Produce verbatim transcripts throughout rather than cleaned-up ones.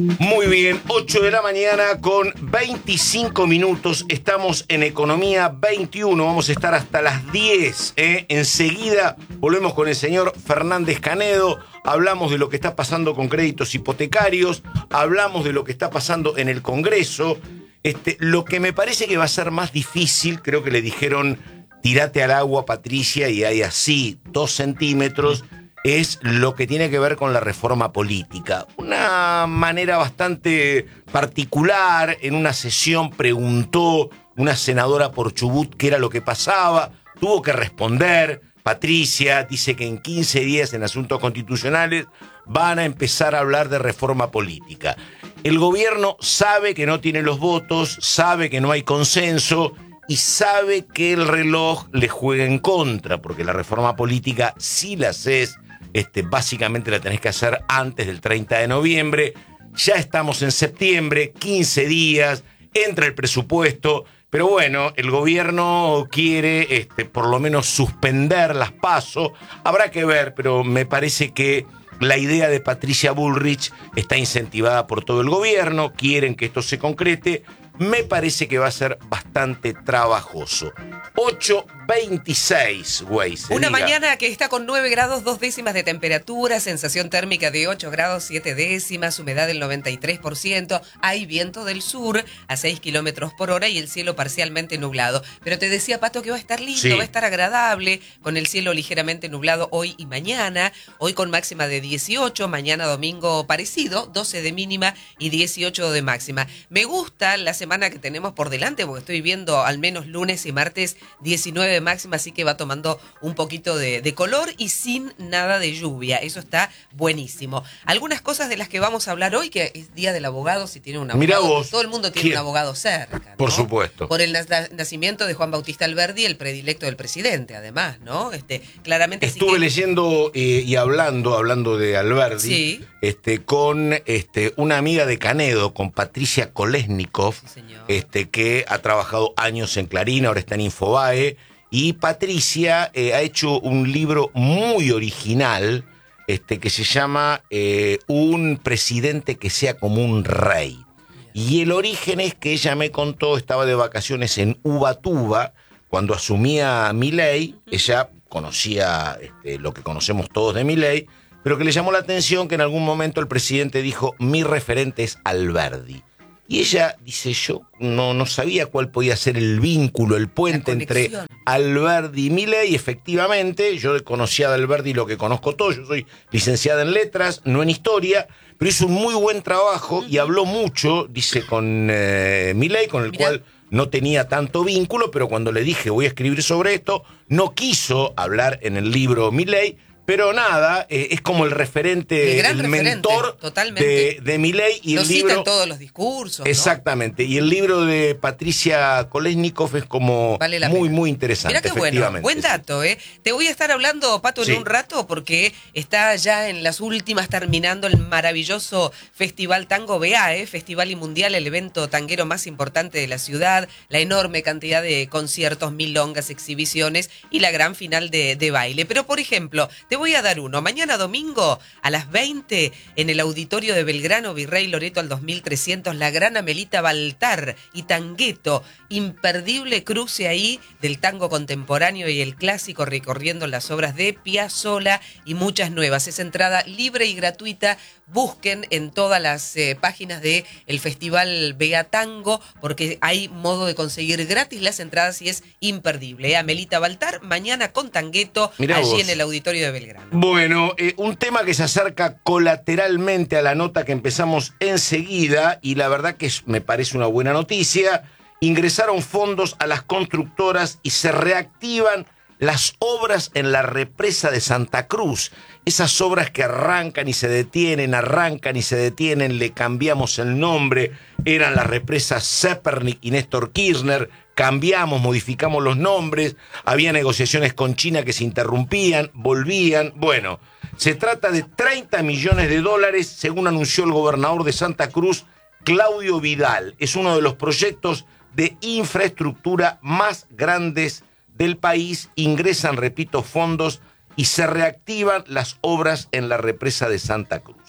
Muy bien, ocho de la mañana con veinticinco minutos. Estamos en Economía veintiuno. Vamos a estar hasta las diez. ¿eh? Enseguida volvemos con el señor Fernández Canedo. Hablamos de lo que está pasando con créditos hipotecarios. Hablamos de lo que está pasando en el Congreso. Este, lo que me parece que va a ser más difícil, creo que le dijeron, tirate al agua, Patricia, y hay así dos centímetros. Es lo que tiene que ver con la reforma política. Una manera bastante particular, en una sesión preguntó una senadora por Chubut qué era lo que pasaba, tuvo que responder. Patricia dice que en quince días en asuntos constitucionales van a empezar a hablar de reforma política. El gobierno sabe que no tiene los votos, sabe que no hay consenso y sabe que el reloj le juega en contra, porque la reforma política, si la haces, Este, básicamente la tenés que hacer antes del treinta de noviembre. Ya estamos en septiembre, quince días, entra el presupuesto, pero bueno, el gobierno quiere este, por lo menos suspender las PASO. Habrá que ver, pero me parece que la idea de Patricia Bullrich está incentivada por todo el gobierno, quieren que esto se concrete. Me parece que va a ser bastante trabajoso. ocho veintiséis, güey. Una diga. mañana que está con nueve grados, dos décimas de temperatura, sensación térmica de ocho grados, siete décimas, humedad del noventa y tres por ciento, hay viento del sur a seis kilómetros por hora y el cielo parcialmente nublado. Pero te decía, Pato, que va a estar lindo, sí. va a estar agradable, con el cielo ligeramente nublado hoy y mañana, hoy con máxima de dieciocho, mañana domingo parecido, doce de mínima y dieciocho de máxima. Me gusta la semana semana que tenemos por delante, porque estoy viendo al menos lunes y martes diecinueve de máxima, así que va tomando un poquito de, de color y sin nada de lluvia. Eso está buenísimo. Algunas cosas de las que vamos a hablar hoy, que es Día del Abogado, si tiene un abogado. Mirá vos. Todo el mundo tiene ¿Quién? un abogado cerca, ¿no? Por supuesto. Por el nas- nacimiento de Juan Bautista Alberdi, el predilecto del presidente, además, ¿no? Este, claramente. Estuve que... leyendo eh, y hablando, hablando de Alberdi, sí. este, con este, una amiga de Canedo, con Patricia Kolesnikov, Sí, señor. este, que ha trabajado años en Clarín, ahora está en Infobae, y Patricia eh, ha hecho un libro muy original este, que se llama eh, Un presidente que sea como un rey. Y el origen es que ella me contó, estaba de vacaciones en Ubatuba, cuando asumía Milei, ella conocía este, lo que conocemos todos de Milei, pero que le llamó la atención que en algún momento el presidente dijo, mi referente es Alberdi. Y ella dice, yo no, no sabía cuál podía ser el vínculo, el puente entre Alberdi y Milei. Efectivamente, yo conocía a Alberdi lo que conozco todo, yo soy licenciada en letras, no en historia, pero hizo un muy buen trabajo y habló mucho, dice, con eh, Milei, con el Mirá. cual no tenía tanto vínculo, pero cuando le dije voy a escribir sobre esto, no quiso hablar en el libro Milei. Pero nada, eh, es como el referente, el, gran el referente, mentor totalmente. de, de Milei. Y Lo el cita libro, en todos los discursos, ¿no? Exactamente. Y el libro de Patricia Kolesnikov es como vale la muy, pena. muy interesante. Mirá qué bueno, efectivamente. buen dato, ¿eh? Te voy a estar hablando, Pato, en Sí. un rato, porque está ya en las últimas terminando el maravilloso Festival Tango B A, ¿eh? Festival y Mundial, el evento tanguero más importante de la ciudad, la enorme cantidad de conciertos, milongas, exhibiciones y la gran final de, de baile. Pero, por ejemplo, te voy a dar uno. Mañana domingo a las veinte en el auditorio de Belgrano, Virrey Loreto al dos mil trescientos, la gran Amelita Baltar y Tangueto, imperdible cruce ahí del tango contemporáneo y el clásico recorriendo las obras de Piazzolla y muchas nuevas. Es entrada libre y gratuita. Busquen en todas las eh, páginas de el Festival Vega Tango, porque hay modo de conseguir gratis las entradas y es imperdible. ¿eh? Amelita Baltar, mañana con Tangueto, Mirá allí vos. en el auditorio de Belgrano. Bueno, eh, un tema que se acerca colateralmente a la nota que empezamos enseguida, y la verdad que es, me parece una buena noticia. Ingresaron fondos a las constructoras y se reactivan las obras en la represa de Santa Cruz. Esas obras que arrancan y se detienen, arrancan y se detienen, le cambiamos el nombre, eran las represas Zepernik y Néstor Kirchner, cambiamos, modificamos los nombres, había negociaciones con China que se interrumpían, volvían. Bueno, se trata de treinta millones de dólares, según anunció el gobernador de Santa Cruz, Claudio Vidal. Es uno de los proyectos de infraestructura más grandes del país. Ingresan, repito, fondos y se reactivan las obras en la represa de Santa Cruz.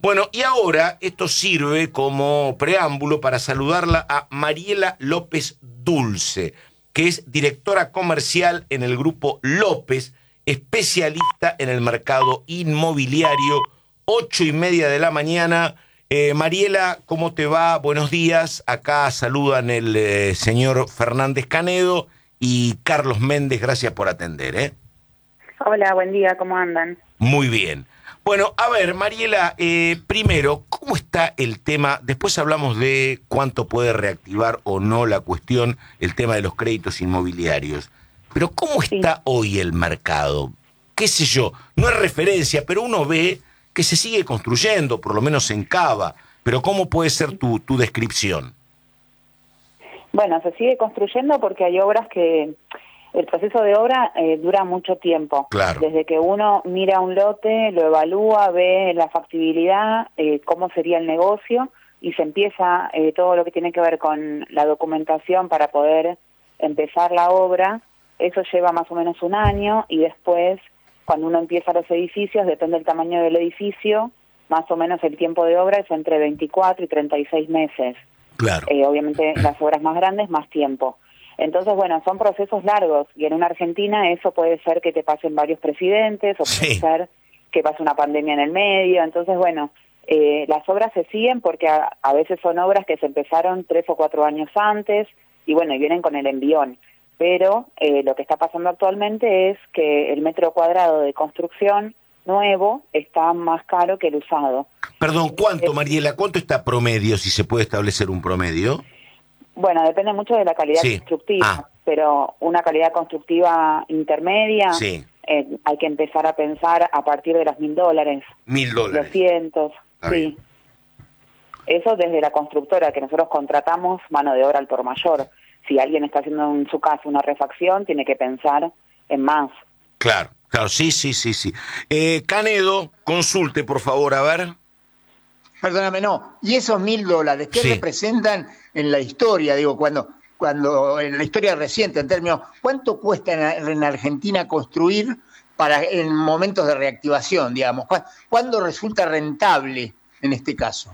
Bueno, y ahora esto sirve como preámbulo para saludarla a Mariela López Dulce, que es directora comercial en el Grupo López, especialista en el mercado inmobiliario, ocho y media de la mañana. Eh, Mariela, ¿cómo te va? Buenos días. Acá saludan el eh, señor Fernández Canedo y Carlos Méndez. Gracias por atender, ¿eh? Hola, buen día, ¿cómo andan? Muy bien. Bueno, a ver, Mariela, eh, primero, ¿cómo está el tema? Después hablamos de cuánto puede reactivar o no la cuestión, el tema de los créditos inmobiliarios. Pero ¿cómo está sí. hoy el mercado? ¿Qué sé yo? No es referencia, pero uno ve que se sigue construyendo, por lo menos en Cava. Pero ¿cómo puede ser tu, tu descripción? Bueno, se sigue construyendo porque hay obras que... El proceso de obra eh, dura mucho tiempo. Claro. Desde que uno mira un lote, lo evalúa, ve la factibilidad, eh, cómo sería el negocio, y se empieza eh, todo lo que tiene que ver con la documentación para poder empezar la obra. Eso lleva más o menos un año, y después, cuando uno empieza los edificios, depende del tamaño del edificio, más o menos el tiempo de obra es entre veinticuatro y treinta y seis meses. Claro. Eh, obviamente las obras más grandes, más tiempo. Entonces, bueno, son procesos largos, y en una Argentina eso puede ser que te pasen varios presidentes, o puede sí. ser que pase una pandemia en el medio. Entonces, bueno, eh, las obras se siguen porque a, a veces son obras que se empezaron tres o cuatro años antes, y bueno, y vienen con el envión. Pero eh, lo que está pasando actualmente es que el metro cuadrado de construcción nuevo está más caro que el usado. Perdón, ¿cuánto, Mariela? ¿Cuánto está promedio, si se puede establecer un promedio? Bueno, depende mucho de la calidad sí. constructiva, ah. pero una calidad constructiva intermedia, sí. eh, hay que empezar a pensar a partir de los mil dólares. Mil dólares. Doscientos, Está sí. Bien. Eso desde la constructora, que nosotros contratamos mano de obra al por mayor. Si alguien está haciendo en su casa una refacción, tiene que pensar en más. Claro, claro, sí, sí, sí, sí. Eh, Canedo, consulte, por favor, a ver. Perdóname, no. ¿Y esos mil dólares qué sí. representan en la historia? Digo, cuando, cuando en la historia reciente, en términos, ¿cuánto cuesta en, en Argentina construir para en momentos de reactivación, digamos? ¿Cuándo resulta rentable en este caso?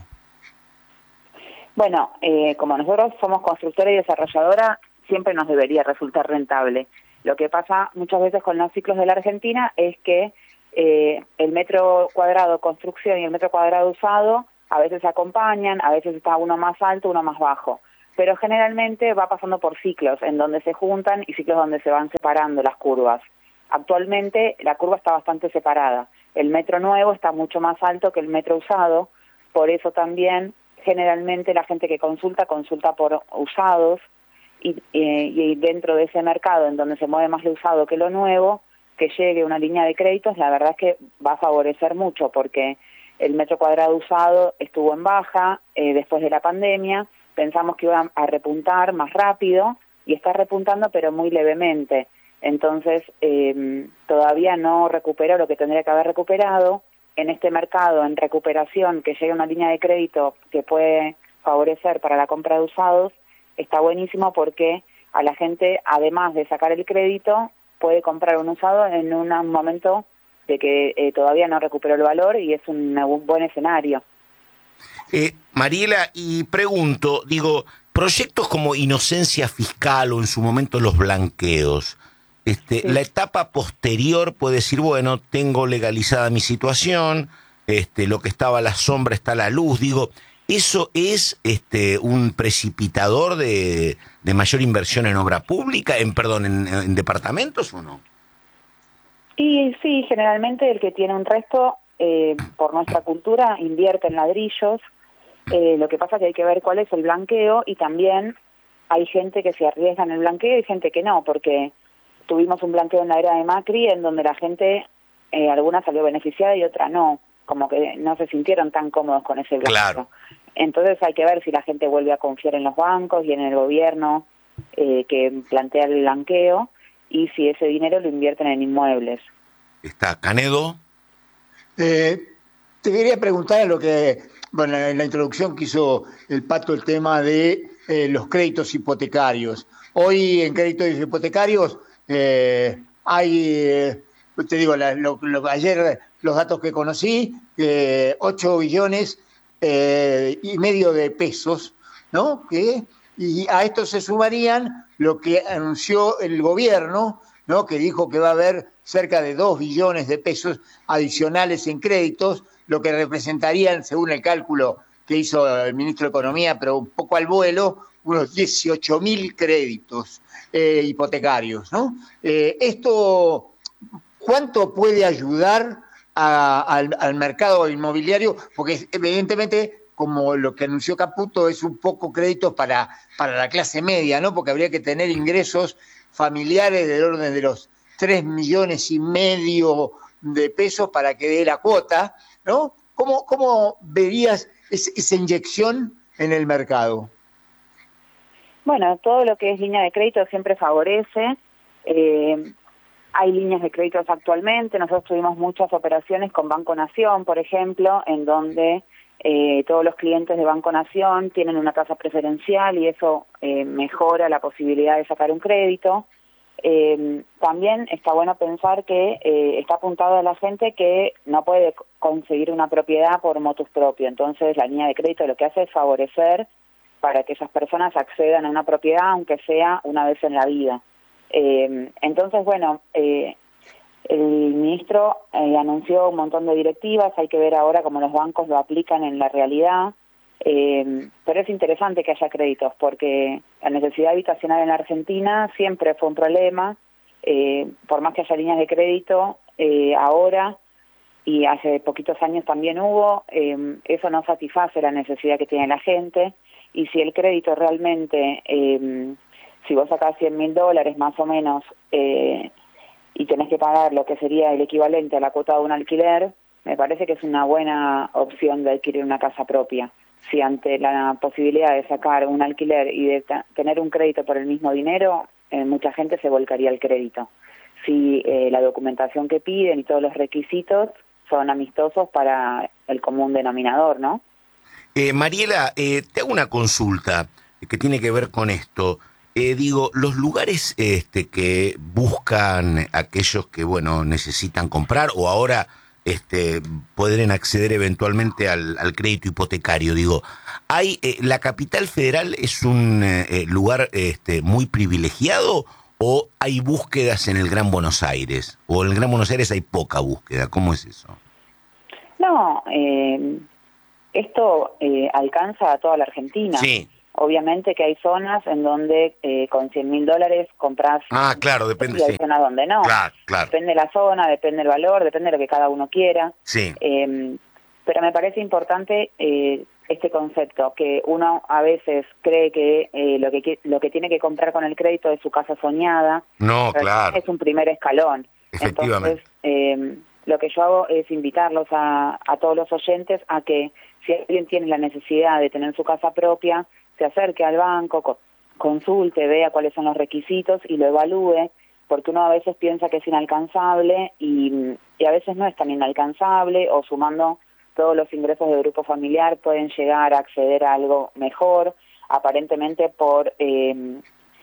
Bueno, eh, como nosotros somos constructora y desarrolladora, siempre nos debería resultar rentable. Lo que pasa muchas veces con los ciclos de la Argentina es que eh, el metro cuadrado construcción y el metro cuadrado usado a veces se acompañan, a veces está uno más alto, uno más bajo, pero generalmente va pasando por ciclos en donde se juntan y ciclos donde se van separando las curvas. Actualmente la curva está bastante separada. El metro nuevo está mucho más alto que el metro usado, por eso también generalmente la gente que consulta, consulta por usados, y, eh, y dentro de ese mercado en donde se mueve más lo usado que lo nuevo, que llegue una línea de créditos, la verdad es que va a favorecer mucho, porque el metro cuadrado usado estuvo en baja eh, después de la pandemia. Pensamos que iba a repuntar más rápido, y está repuntando pero muy levemente. Entonces eh, todavía no recuperó lo que tendría que haber recuperado. En este mercado en recuperación, que llegue una línea de crédito que puede favorecer para la compra de usados, está buenísimo, porque a la gente, además de sacar el crédito, puede comprar un usado en un momento de que eh, todavía no recuperó el valor, y es un, un buen escenario. Eh, Mariela, y pregunto, digo, proyectos como Inocencia Fiscal o en su momento los blanqueos, este, sí. la etapa posterior puede decir, bueno, tengo legalizada mi situación, este, lo que estaba a la sombra está a la luz, digo, ¿eso es este, un precipitador de, de mayor inversión en obra pública, en perdón, en, en departamentos o no? Y sí, generalmente el que tiene un resto, eh, por nuestra cultura, invierte en ladrillos. Eh, lo que pasa es que hay que ver cuál es el blanqueo, y también hay gente que se arriesga en el blanqueo y gente que no, porque tuvimos un blanqueo en la era de Macri en donde la gente, eh, alguna salió beneficiada y otra no, como que no se sintieron tan cómodos con ese blanqueo. Claro. Entonces hay que ver si la gente vuelve a confiar en los bancos y en el gobierno eh, que plantea el blanqueo, y si ese dinero lo invierten en inmuebles. Está Canedo. Eh, te quería preguntar lo que, bueno, en la introducción que hizo el Pato, el tema de eh, los créditos hipotecarios. Hoy en créditos hipotecarios eh, hay, eh, te digo, la, lo, lo, ayer los datos que conocí, eh, ocho billones eh, y medio de pesos, ¿no? Que, y a esto se sumarían lo que anunció el gobierno, ¿no? Que dijo que va a haber cerca de dos billones de pesos adicionales en créditos, lo que representarían, según el cálculo que hizo el ministro de Economía, pero un poco al vuelo, unos dieciocho mil créditos eh, hipotecarios, ¿no? Eh, esto, ¿cuánto puede ayudar a, al, al mercado inmobiliario? Porque evidentemente, como lo que anunció Caputo, es un poco crédito para, para la clase media, ¿no? Porque habría que tener ingresos familiares del orden de los tres millones y medio de pesos para que dé la cuota, ¿no? ¿Cómo, cómo verías esa, esa inyección en el mercado? Bueno, todo lo que es línea de crédito siempre favorece. Eh, hay líneas de créditos actualmente. Nosotros tuvimos muchas operaciones con Banco Nación, por ejemplo, en donde eh, todos los clientes de Banco Nación tienen una tasa preferencial y eso eh, mejora la posibilidad de sacar un crédito. Eh, también está bueno pensar que eh, está apuntado a la gente que no puede conseguir una propiedad por motus propio. Entonces, la línea de crédito lo que hace es favorecer para que esas personas accedan a una propiedad, aunque sea una vez en la vida. Eh, entonces, bueno, eh, el ministro eh, anunció un montón de directivas, hay que ver ahora cómo los bancos lo aplican en la realidad, eh, pero es interesante que haya créditos, porque la necesidad habitacional en la Argentina siempre fue un problema, eh, por más que haya líneas de crédito, eh, ahora, y hace poquitos años también hubo, eh, eso no satisface la necesidad que tiene la gente. Y si el crédito realmente, eh, si vos sacás cien mil dólares más o menos eh, y tenés que pagar lo que sería el equivalente a la cuota de un alquiler, me parece que es una buena opción de adquirir una casa propia. Si ante la posibilidad de sacar un alquiler y de tener un crédito por el mismo dinero, eh, mucha gente se volcaría al crédito. Si eh, la documentación que piden y todos los requisitos son amistosos para el común denominador, ¿no? Eh, Mariela, eh, te hago una consulta que tiene que ver con esto. Eh, digo, los lugares este, que buscan aquellos que, bueno, necesitan comprar o ahora este, podrán acceder eventualmente al, al crédito hipotecario, digo, hay eh, ¿la capital federal es un eh, lugar este, muy privilegiado o hay búsquedas en el Gran Buenos Aires? ¿O en el Gran Buenos Aires hay poca búsqueda? ¿Cómo es eso? No, eh... Esto eh, alcanza a toda la Argentina. Sí. Obviamente que hay zonas en donde eh, con cien mil dólares compras. Ah, claro, depende. Y hay sí. zonas donde no. Claro, claro. Depende de la zona, depende del valor, depende de lo que cada uno quiera. Sí. Eh, pero me parece importante eh, este concepto, que uno a veces cree que, eh, lo que lo que tiene que comprar con el crédito es su casa soñada. No, claro. Es un primer escalón. Efectivamente. Entonces, eh, lo que yo hago es invitarlos a, a todos los oyentes a que si alguien tiene la necesidad de tener su casa propia, se acerque al banco, co- consulte, vea cuáles son los requisitos y lo evalúe, porque uno a veces piensa que es inalcanzable y, y a veces no es tan inalcanzable, o sumando todos los ingresos del grupo familiar pueden llegar a acceder a algo mejor, aparentemente por eh,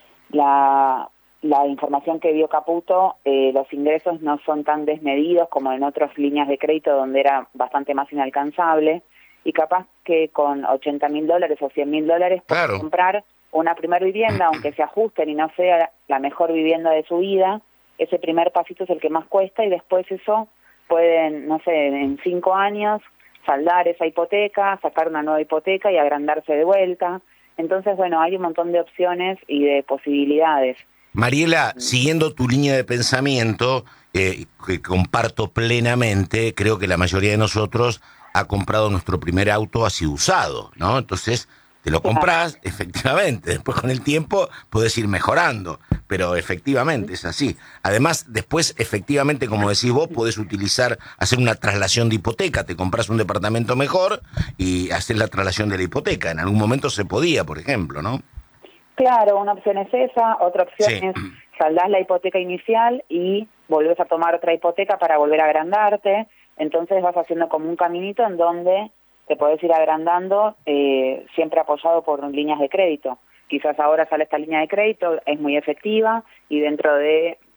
la... la información que dio Caputo, eh, los ingresos no son tan desmedidos como en otras líneas de crédito donde era bastante más inalcanzable, y capaz que con ochenta mil dólares o cien mil dólares Claro. puede comprar una primer vivienda, aunque se ajusten y no sea la mejor vivienda de su vida. Ese primer pasito es el que más cuesta y después eso pueden, no sé, en cinco años saldar esa hipoteca, sacar una nueva hipoteca y agrandarse de vuelta. Entonces, bueno, hay un montón de opciones y de posibilidades. Mariela, siguiendo tu línea de pensamiento, eh, que comparto plenamente, creo que la mayoría de nosotros ha comprado nuestro primer auto así usado, ¿no? Entonces, te lo compras, efectivamente, después con el tiempo puedes ir mejorando, pero efectivamente es así. Además, después, efectivamente, como decís vos, podés utilizar, hacer una traslación de hipoteca, te compras un departamento mejor y hacer la traslación de la hipoteca. En algún momento se podía, por ejemplo, ¿no? Claro, una opción es esa, otra opción Sí. es saldás la hipoteca inicial y volvés a tomar otra hipoteca para volver a agrandarte, entonces vas haciendo como un caminito en donde te podés ir agrandando, eh, siempre apoyado por líneas de crédito. Quizás ahora sale esta línea de crédito, es muy efectiva y dentro de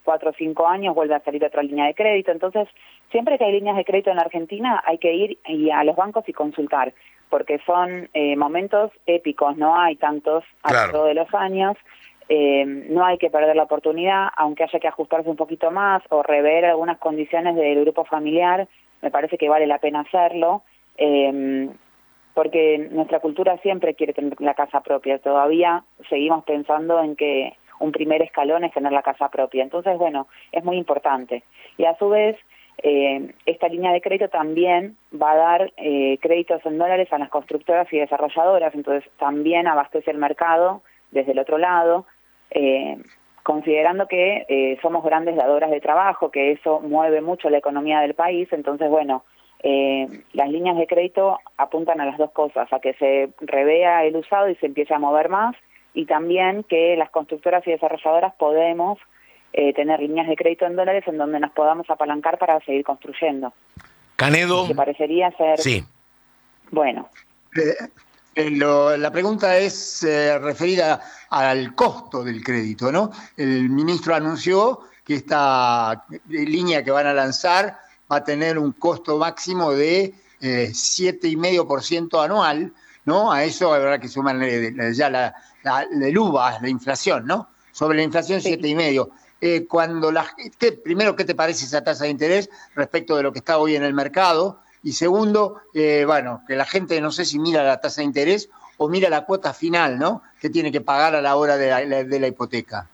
cuatro o cinco años vuelve a salir otra línea de crédito. Entonces, siempre que hay líneas de crédito en la Argentina hay que ir y a los bancos y consultar, porque son eh, momentos épicos, no hay tantos a lo Claro. largo de los años. Eh, no hay que perder la oportunidad, aunque haya que ajustarse un poquito más o rever algunas condiciones del grupo familiar, me parece que vale la pena hacerlo, eh, porque nuestra cultura siempre quiere tener la casa propia, todavía seguimos pensando en que un primer escalón es tener la casa propia, entonces bueno, es muy importante. Y a su vez, eh, esta línea de crédito también va a dar eh, créditos en dólares a las constructoras y desarrolladoras, entonces también abastece el mercado desde el otro lado, Eh, considerando que eh, somos grandes dadoras de trabajo, que eso mueve mucho la economía del país, entonces, bueno, eh, las líneas de crédito apuntan a las dos cosas, a que se revea el usado y se empiece a mover más, y también que las constructoras y desarrolladoras podemos eh, tener líneas de crédito en dólares en donde nos podamos apalancar para seguir construyendo. Canedo. Que parecería ser... Sí. Bueno. Eh, eh, lo- la pregunta es eh, referida al costo del crédito, ¿no? El ministro anunció que esta línea que van a lanzar va a tener un costo máximo de eh, siete coma cinco por ciento anual, ¿no? A eso habrá que sumar ya la, la, el U V A, la inflación, ¿no? Sobre la inflación, Sí. siete coma cinco. Eh, cuando la, ¿qué, primero, ¿qué te parece esa tasa de interés respecto de lo que está hoy en el mercado? Y segundo, eh, bueno, que la gente no sé si mira la tasa de interés o mira la cuota final, ¿no? Que tiene que pagar a la hora de la, de la hipoteca.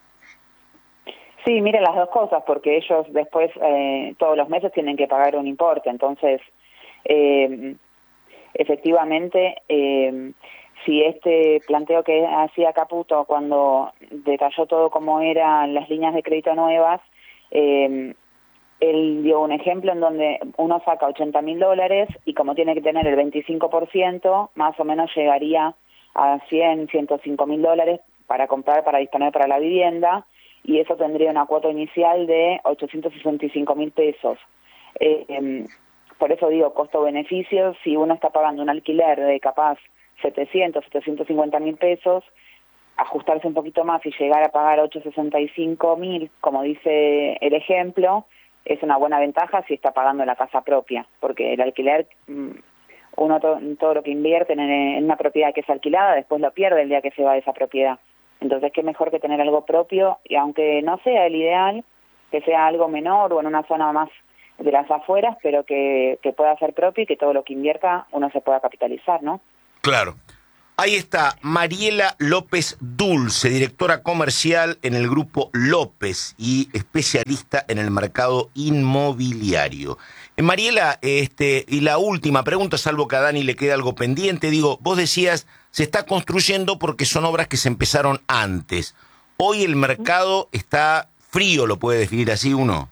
Sí, mire las dos cosas, porque ellos después eh, todos los meses tienen que pagar un importe, entonces eh, efectivamente eh, si este planteo que hacía Caputo cuando detalló todo cómo eran las líneas de crédito nuevas, eh, él dio un ejemplo en donde uno saca ochenta mil dólares y como tiene que tener el veinticinco por ciento, más o menos llegaría a cien, ciento cinco mil dólares para comprar, para disponer para la vivienda, y eso tendría una cuota inicial de ochocientos sesenta y cinco mil pesos. Eh, eh, por eso digo, costo-beneficio, si uno está pagando un alquiler de capaz setecientos, setecientos cincuenta mil pesos, ajustarse un poquito más y llegar a pagar ochocientos sesenta y cinco mil, como dice el ejemplo, es una buena ventaja si está pagando la casa propia, porque el alquiler, uno to, todo lo que invierte en, en una propiedad que es alquilada, después lo pierde el día que se va de esa propiedad. Entonces, qué mejor que tener algo propio, y aunque no sea el ideal, que sea algo menor o en una zona más de las afueras, pero que, que pueda ser propio y que todo lo que invierta uno se pueda capitalizar, ¿no? Claro. Ahí está Mariela López Dulce, directora comercial en el grupo López y especialista en el mercado inmobiliario. Eh, Mariela, este, y la última pregunta, salvo que a Dani le quede algo pendiente, digo, vos decías, se está construyendo porque son obras que se empezaron antes. Hoy el mercado está frío, ¿lo puede definir así uno?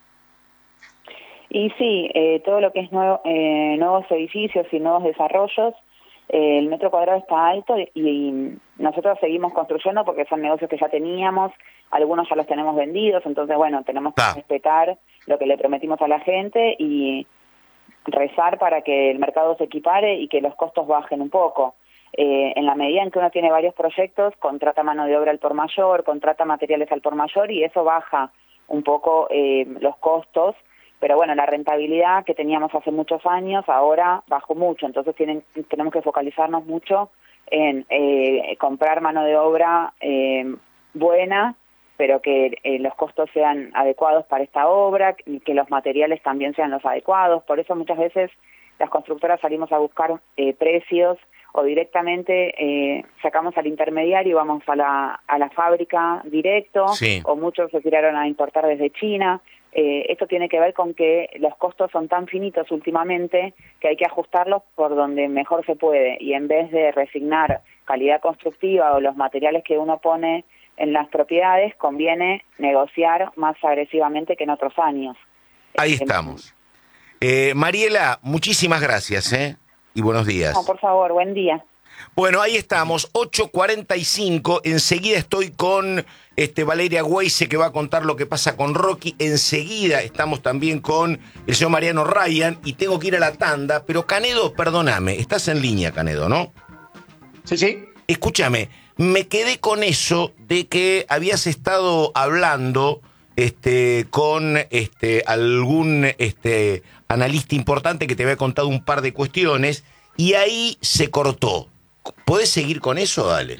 Y sí, eh, todo lo que es nuevo, eh, nuevos edificios y nuevos desarrollos, Eh, el metro cuadrado está alto y, y nosotros seguimos construyendo porque son negocios que ya teníamos, algunos ya los tenemos vendidos, entonces bueno, tenemos que ah. respetar lo que le prometimos a la gente y rezar para que el mercado se equipare y que los costos bajen un poco. Eh, en la medida en que uno tiene varios proyectos, contrata mano de obra al por mayor, contrata materiales al por mayor y eso baja un poco eh, los costos. Pero bueno, la rentabilidad que teníamos hace muchos años ahora bajó mucho, entonces tienen, tenemos que focalizarnos mucho en eh, comprar mano de obra eh, buena, pero que eh, los costos sean adecuados para esta obra, y que los materiales también sean los adecuados. Por eso muchas veces las constructoras salimos a buscar eh, precios o directamente eh, sacamos al intermediario y vamos a la, a la fábrica directo, sí. O muchos se tiraron a importar desde China. Eh, esto tiene que ver con que los costos son tan finitos últimamente que hay que ajustarlos por donde mejor se puede y en vez de resignar calidad constructiva o los materiales que uno pone en las propiedades, conviene negociar más agresivamente que en otros años. Ahí Eh, estamos. Eh, Mariela, muchísimas gracias, ¿eh? Y buenos días. No, por favor, buen día. Bueno, ahí estamos, ocho cuarenta y cinco, enseguida estoy con este, Valeria Weise, que va a contar lo que pasa con Rocky, enseguida estamos también con el señor Mariano Ryan, y tengo que ir a la tanda, pero Canedo, perdóname, estás en línea, Canedo, ¿no? Sí, sí. Escúchame, me quedé con eso de que habías estado hablando este, con este, algún este, analista importante que te había contado un par de cuestiones y ahí se cortó. ¿Podés seguir con eso, Dale?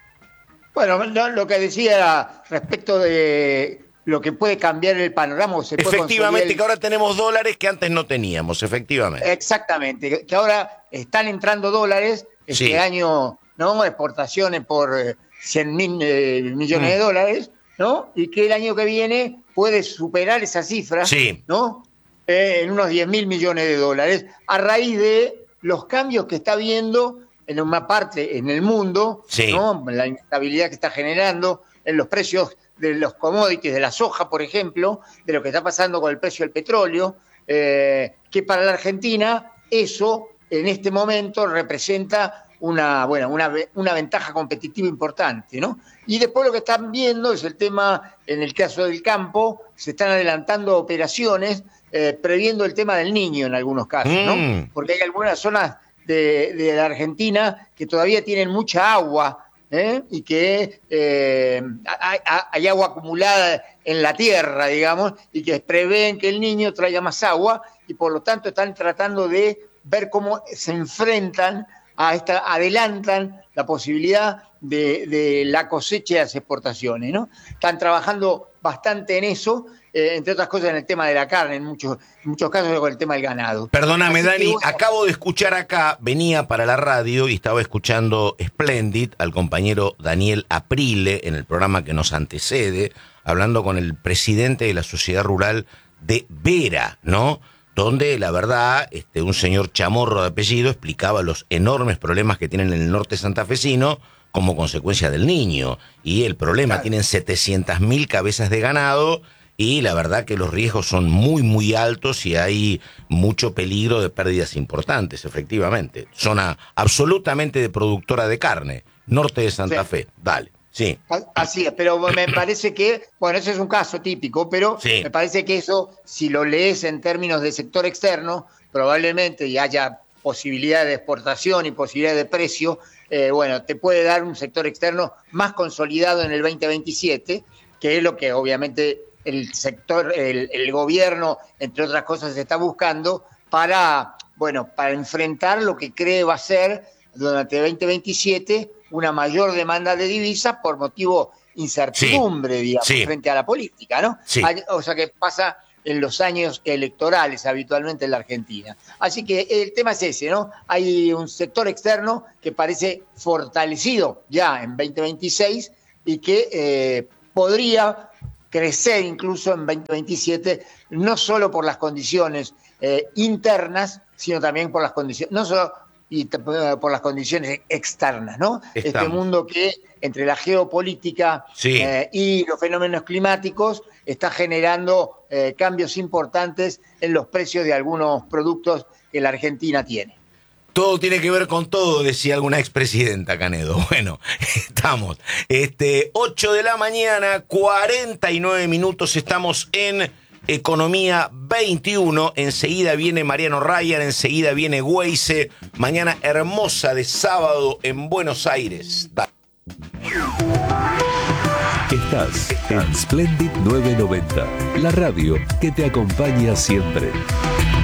Bueno, no, lo que decía era respecto de lo que puede cambiar el panorama. Se puede efectivamente, el... que ahora tenemos dólares que antes no teníamos, efectivamente. Exactamente, que ahora están entrando dólares, este sí. año, ¿no? Exportaciones por cien mil eh, millones mm. de dólares, ¿no? Y que el año que viene puede superar esa cifra, sí. ¿no? Eh, en unos diez mil millones de dólares, a raíz de los cambios que está habiendo en una parte en el mundo, sí. ¿no? La inestabilidad que está generando en los precios de los commodities, de la soja, por ejemplo, de lo que está pasando con el precio del petróleo, eh, que para la Argentina eso en este momento representa una, bueno, una, una ventaja competitiva importante, ¿no? Y después lo que están viendo es el tema, en el caso del campo, se están adelantando operaciones eh, previendo el tema del niño en algunos casos, ¿no? Mm. Porque hay algunas zonas de, de la Argentina que todavía tienen mucha agua, ¿eh? Y que eh, hay, hay agua acumulada en la tierra, digamos, y que prevén que el niño traiga más agua y por lo tanto están tratando de ver cómo se enfrentan a esta, adelantan la posibilidad de, de la cosecha y las exportaciones, ¿no? Están trabajando bastante en eso, eh, entre otras cosas en el tema de la carne, en muchos, en muchos casos con el tema del ganado. Perdóname, Así Dani, que, bueno, acabo de escuchar acá, venía para la radio y estaba escuchando Splendid al compañero Daniel Aprile en el programa que nos antecede, hablando con el presidente de la Sociedad Rural de Vera, ¿no? Donde la verdad, este, un señor Chamorro de apellido explicaba los enormes problemas que tienen en el norte santafesino como consecuencia del niño. Y el problema, claro, tienen setecientas mil cabezas de ganado y la verdad que los riesgos son muy, muy altos y hay mucho peligro de pérdidas importantes, efectivamente. Zona absolutamente de productora de carne, norte de Santa sí. Fe. Dale. Sí. Así es, pero me parece que, bueno, ese es un caso típico, pero sí. me parece que eso, si lo lees en términos de sector externo, probablemente y haya posibilidad de exportación y posibilidad de precio, eh, bueno, te puede dar un sector externo más consolidado en el veinte veintisiete, que es lo que obviamente el sector, el, el gobierno, entre otras cosas, está buscando para, bueno, para enfrentar lo que cree va a ser durante el veinte veintisiete una mayor demanda de divisas por motivo incertidumbre, sí, digamos, sí. frente a la política, ¿no? Sí. O sea, que pasa en los años electorales habitualmente en la Argentina. Así que el tema es ese, ¿no? Hay un sector externo que parece fortalecido ya en veinte veintiséis y que eh, podría crecer incluso en veinte veintisiete, no solo por las condiciones eh, internas, sino también por las condiciones, no solo y por las condiciones externas, ¿no? Estamos. Este mundo que entre la geopolítica sí. eh, y los fenómenos climáticos está generando eh, cambios importantes en los precios de algunos productos que la Argentina tiene. Todo tiene que ver con todo, decía alguna expresidenta, Canedo. Bueno, estamos. Este, ocho de la mañana, cuarenta y nueve minutos, estamos en Economía veintiuno, enseguida viene Mariano Ryan, enseguida viene Weise, mañana hermosa de sábado en Buenos Aires. Da- Estás en Splendid novecientos noventa, la radio que te acompaña siempre.